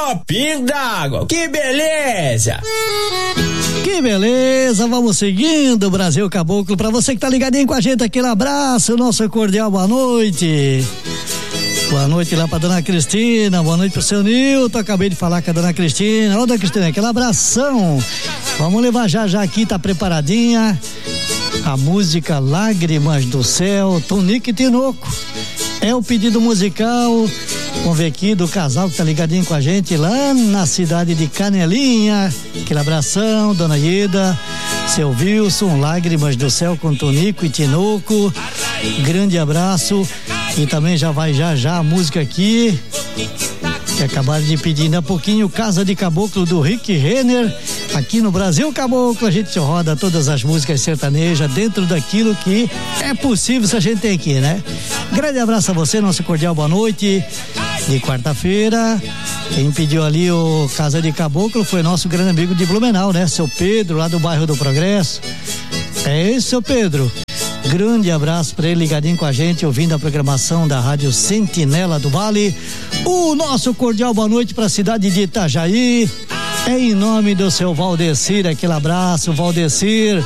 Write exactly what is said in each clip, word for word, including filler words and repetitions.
copinho d'água. Que beleza! Que beleza, vamos seguindo, Brasil Caboclo. Pra você que tá ligadinho com a gente, aquele abraço, nosso cordial boa noite. Boa noite lá pra dona Cristina, boa noite pro seu Nilton, acabei de falar com a dona Cristina. Ô, dona Cristina, aquele abração. Vamos levar já já aqui, tá preparadinha a música Lágrimas do Céu, Tonico e Tinoco. É o pedido musical, vamos ver aqui, do casal que tá ligadinho com a gente lá na cidade de Canelinha. Aquele abração, dona Ida, seu Wilson, Lágrimas do Céu com Tonico e Tinoco. Grande abraço. E também já vai já já a música aqui que acabaram de pedir ainda há pouquinho, Casa de Caboclo do Rick Renner. Aqui no Brasil Caboclo a gente roda todas as músicas sertanejas dentro daquilo que é possível se a gente tem aqui, né? Grande abraço a você, nosso cordial boa noite de quarta-feira. Quem pediu ali o Casa de Caboclo foi nosso grande amigo de Blumenau, né? Seu Pedro, lá do bairro do Progresso. É isso, seu Pedro. Grande abraço para ele ligadinho com a gente, ouvindo a programação da Rádio Sentinela do Vale. O nosso cordial boa noite para a cidade de Itajaí. É em nome do seu Valdecir, aquele abraço, Valdecir.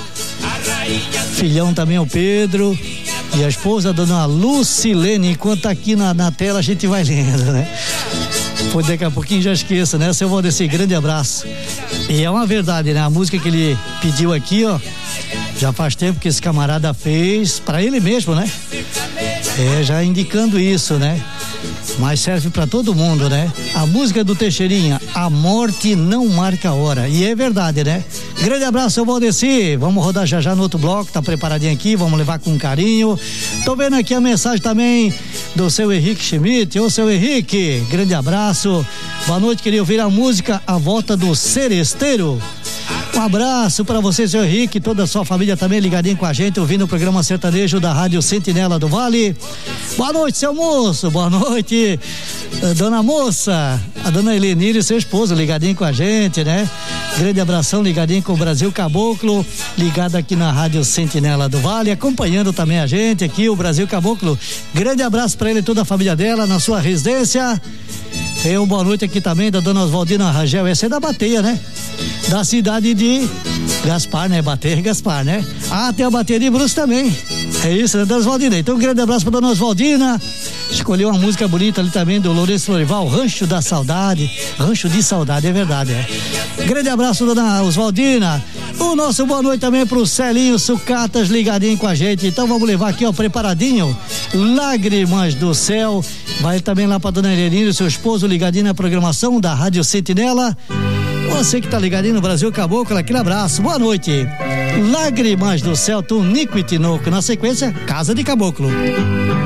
Filhão também o Pedro. E a esposa, a dona Lucilene. Enquanto tá aqui na, na tela a gente vai lendo, né? Pô, daqui a pouquinho já esqueça, né? Seu Valdecir, grande abraço. E é uma verdade, né? A música que ele pediu aqui, ó. Já faz tempo que esse camarada fez para ele mesmo, né? É, já indicando isso, né? Mas serve para todo mundo, né? A música do Teixeirinha, A Morte Não Marca a Hora. E é verdade, né? Grande abraço, seu Valdeci. Vamos rodar já já no outro bloco, tá preparadinho aqui, vamos levar com carinho. Tô vendo aqui a mensagem também do seu Henrique Schmidt. Ô, seu Henrique, grande abraço. Boa noite, queria ouvir a música A Volta do Seresteiro. Um abraço para você, seu Henrique, toda a sua família também ligadinho com a gente, ouvindo o programa sertanejo da Rádio Sentinela do Vale. Boa noite, seu moço, boa noite, dona moça, a dona Helenir e seu esposo ligadinho com a gente, né? Grande abração, ligadinho com o Brasil Caboclo, ligado aqui na Rádio Sentinela do Vale, acompanhando também a gente aqui, o Brasil Caboclo. Grande abraço para ele e toda a família dela na sua residência. Tem uma boa noite aqui também da dona Oswaldina Rangel, essa é da Bateia, né? Da cidade de Gaspar, né? Bater Gaspar, né? Ah, tem a Bateia de Bruce também. É isso, né, dona Oswaldina? Então, um grande abraço pra dona Oswaldina. Escolheu uma música bonita ali também do Lourenço Florival, Rancho da Saudade. Rancho de Saudade, é verdade, é. Grande abraço, dona Oswaldina. O nosso boa noite também pro Celinho Sucatas ligadinho com a gente. Então vamos levar aqui, ó, preparadinho, Lágrimas do Céu. Vai também lá pra dona Helenir e seu esposo ligadinho na programação da Rádio Sentinela. Você que tá ligadinho no Brasil Caboclo, aquele abraço, boa noite. Lágrimas do Céu, Tonico e Tinoco. Na sequência, Casa de Caboclo.